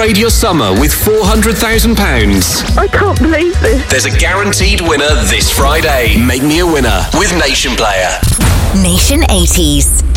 upgrade your summer with £400,000. I can't believe this. There's a guaranteed winner this Friday. Make me a winner with Nation Player. Nation 80s.